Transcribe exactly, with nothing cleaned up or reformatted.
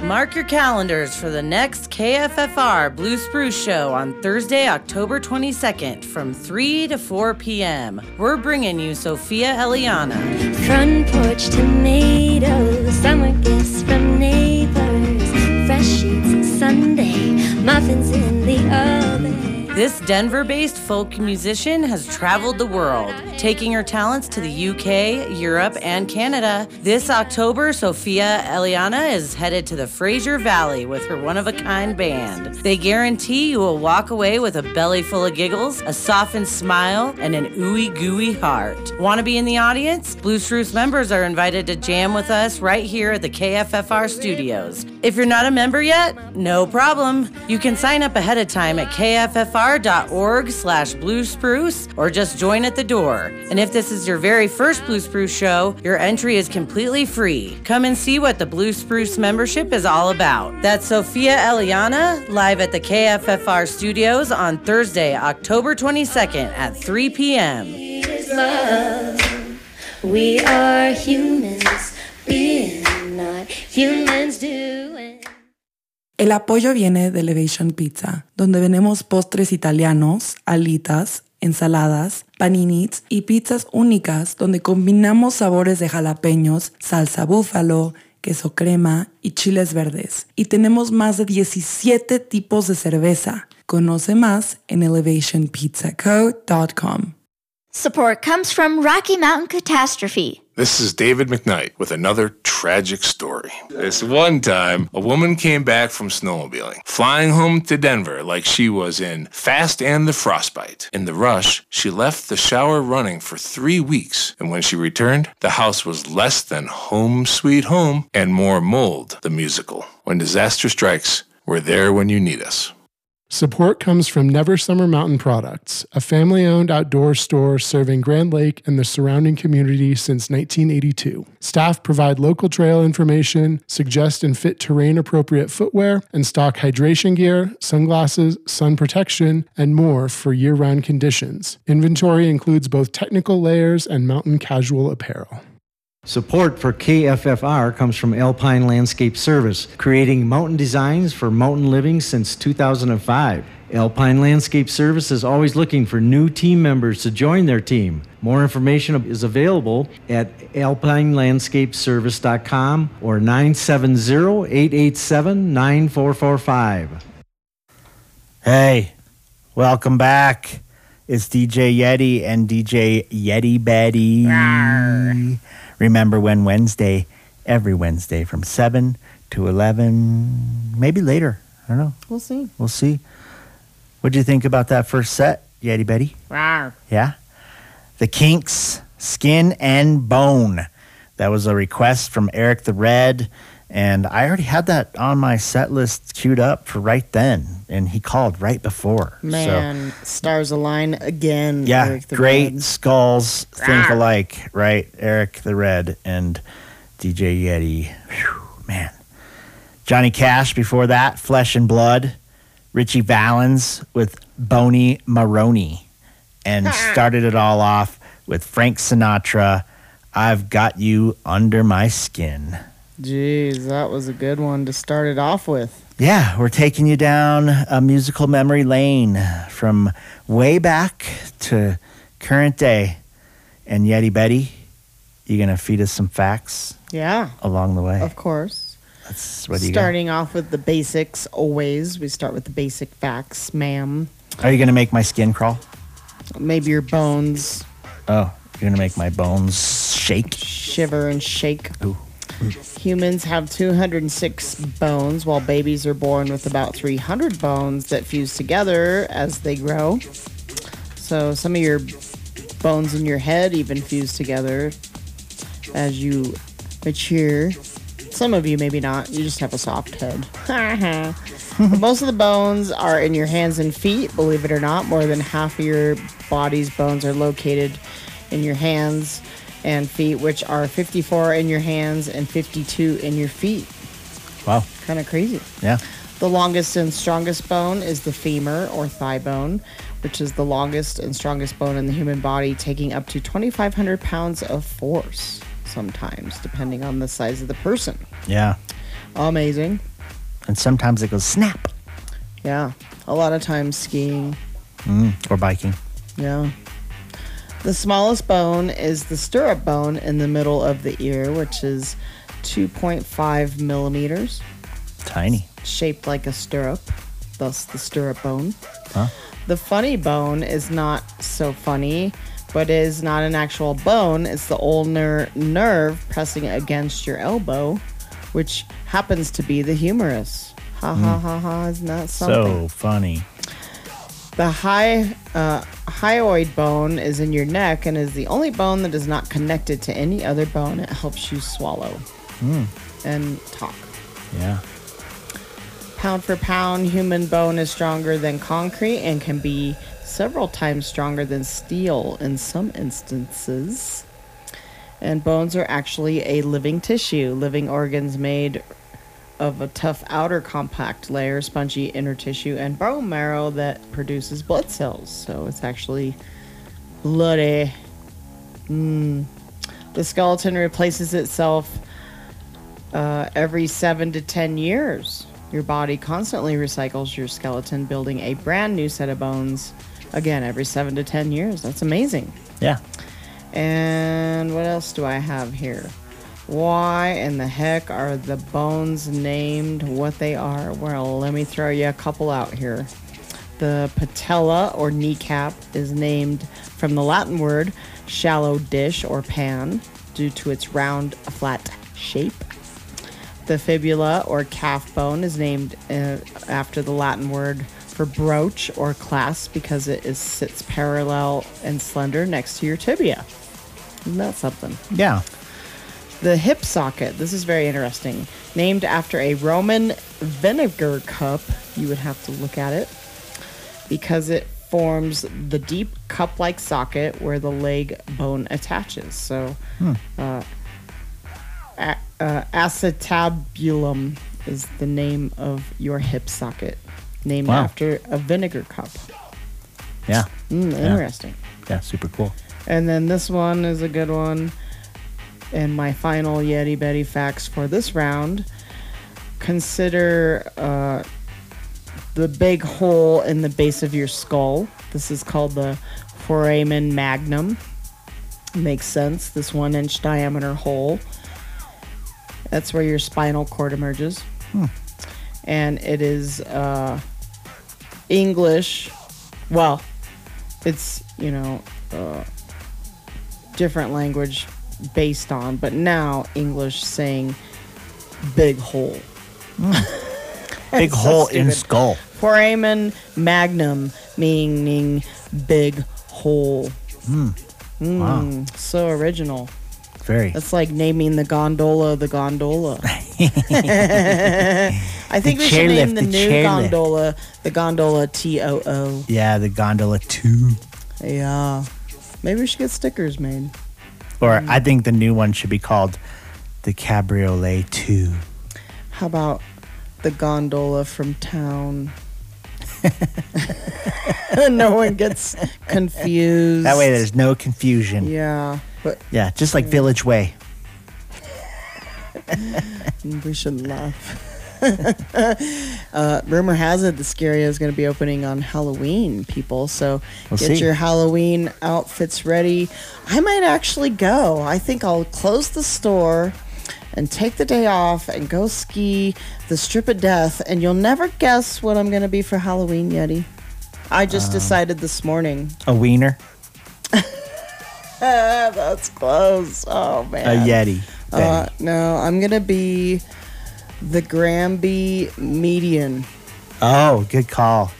Mark your calendars for the next K F F R Blue Spruce Show on Thursday, October twenty-second from three to four p.m. We're bringing you Sophia Eliana. Front porch tomatoes, summer gifts from neighbors, fresh sheets Sunday, muffins in the oven. This Denver-based folk musician has traveled the world, taking her talents to the U K, Europe, and Canada. This October, Sophia Eliana is headed to the Fraser Valley with her one-of-a-kind band. They guarantee you will walk away with a belly full of giggles, a softened smile, and an ooey-gooey heart. Want to be in the audience? Blue Spruce members are invited to jam with us right here at the K F F R studios. If you're not a member yet, no problem. You can sign up ahead of time at K F F R dot org slash blue spruce or just join at the door. And if this is your very first Blue Spruce show, your entry is completely free. Come and see what the Blue Spruce membership is all about. That's Sophia Eliana live at the K F F R studios on Thursday, October twenty-second at three p.m. Love. We are humans being not humans doing. El apoyo viene de Elevation Pizza, donde vendemos postres italianos, alitas, ensaladas, paninis y pizzas únicas donde combinamos sabores de jalapeños, salsa búfalo, queso crema y chiles verdes. Y tenemos más de diecisiete tipos de cerveza. Conoce más en elevation pizza co dot com. Support comes from Rocky Mountain Catastrophe. This is David McKnight with another tragic story. This one time, a woman came back from snowmobiling, flying home to Denver like she was in Fast and the Frostbite. In the rush, she left the shower running for three weeks, and when she returned, the house was less than Home Sweet Home and more Mold, the musical. When disaster strikes, we're there when you need us. Support comes from Never Summer Mountain Products, a family-owned outdoor store serving Grand Lake and the surrounding community since nineteen eighty-two. Staff provide local trail information, suggest and fit terrain-appropriate footwear, and stock hydration gear, sunglasses, sun protection, and more for year-round conditions. Inventory includes both technical layers and mountain casual apparel. Support for K F F R comes from Alpine Landscape Service, creating mountain designs for mountain living since two thousand five. Alpine Landscape Service is always looking for new team members to join their team. More information is available at alpine landscape service dot com or nine seven zero, eight eight seven, nine four four five. Hey, welcome back. It's D J Yeti and D J Yeti Betty. Rawr. Remember when Wednesday, every Wednesday from seven to eleven, maybe later. I don't know. We'll see. We'll see. What'd you think about that first set, Yeti Betty? Rawr. Yeah? The Kinks, Skin and Bone. That was a request from Eric the Red, and I already had that on my set list queued up for right then, and he called right before. Man, so, stars align again. Yeah, Eric the great Red. skulls think Rawr. alike, right? Eric the Red and D J Yeti. Whew, man. Johnny Cash before that, Flesh and Blood. Richie Valens with Boney Maroney. And started it all off with Frank Sinatra, I've Got You Under My Skin. Jeez, that was a good one to start it off with. Yeah, we're taking you down a musical memory lane from way back to current day. And Yeti Betty, you going to feed us some facts? Yeah. Along the way? Of course. That's what do you Starting got? off with the basics, always. We start with the basic facts, ma'am. Are you going to make my skin crawl? Maybe your bones. Oh, you're going to make my bones shake? Shiver and shake. Ooh. Humans have two hundred six bones, while babies are born with about three hundred bones that fuse together as they grow. So some of your bones in your head even fuse together as you mature. Some of you maybe not. You just have a soft head. Most of the bones are in your hands and feet, believe it or not. More than half of your body's bones are located in your hands and feet, which are fifty-four in your hands and fifty-two in your feet. Wow. Kind of crazy. Yeah. The longest and strongest bone is the femur or thigh bone, which is the longest and strongest bone in the human body, taking up to twenty-five hundred pounds of force sometimes, depending on the size of the person. Yeah. Amazing. and sometimes it goes snap. Yeah, a lot of times skiing. Mm, or biking. Yeah. The smallest bone is the stirrup bone in the middle of the ear, which is two point five millimeters. Tiny. Shaped like a stirrup, thus the stirrup bone. Huh? The funny bone is not so funny, but is not an actual bone. It's the ulnar nerve pressing against your elbow, which happens to be the humerus. Ha ha Mm. ha ha, isn't that something? So funny. The high, uh, hyoid bone is in your neck and is the only bone that is not connected to any other bone. It helps you swallow Mm. and talk. Yeah. Pound for pound, human bone is stronger than concrete and can be several times stronger than steel in some instances. And bones are actually a living tissue, living organs made of a tough outer compact layer, spongy inner tissue, and bone marrow that produces blood cells. So it's actually bloody. Mm. The skeleton replaces itself uh, every seven to ten years. Your body constantly recycles your skeleton, building a brand new set of bones, again, every seven to ten years. That's amazing. Yeah. And what else do I have here? Why in the heck are the bones named what they are? Well, let me throw you a couple out here. The patella or kneecap is named from the Latin word shallow dish or pan due to its round, flat shape. The fibula or calf bone is named uh, after the Latin word for brooch or clasp because it is sits parallel and slender next to your tibia. Isn't that something? Yeah. The hip socket, this is very interesting. Named after a Roman vinegar cup, you would have to look at it, because it forms the deep cup-like socket where the leg bone attaches. So, Hmm. uh, a- uh, acetabulum is the name of your hip socket, named Wow. after a vinegar cup. Yeah. Mm, Yeah. interesting. Yeah, super cool. And then this one is a good one. And my final Yeti Betty facts for this round. Consider uh, the big hole in the base of your skull. This is called the foramen magnum. Makes sense. This one inch diameter hole. That's where your spinal cord emerges. Hmm. And it is uh, English. Well, it's, you know, uh, different language based on, but now English saying big hole. Big So hole in stupid. skull. Foramen magnum, meaning big hole. Hmm. Mm, Wow. So original. Very. That's like naming the gondola the gondola. I think The we should name chairlift, the, the new chairlift. gondola the gondola T O O. Yeah, the gondola two. Yeah. Maybe we should get stickers made. Or I think the new one should be called the Cabriolet two. How about the gondola from town? No one gets confused. That way there's no confusion. Yeah, but Yeah, just like Village Way. we shouldn't laugh. uh, rumor has it the Scaria is going to be opening on Halloween, people. So We'll get see. your Halloween outfits ready. I might actually go. I think I'll close the store and take the day off and go ski the Strip of Death. And you'll never guess what I'm going to be for Halloween, Yeti. I just decided this morning. A wiener. That's close. Oh, A man. Yeti. Uh, Betty. no, I'm going to be the Granby median. Oh, good call.